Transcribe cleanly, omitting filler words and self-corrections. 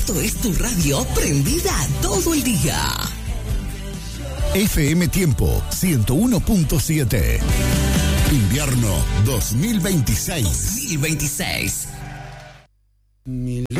Esto es tu radio prendida todo el día. FM Tiempo 101.7. Invierno 2026. 2026.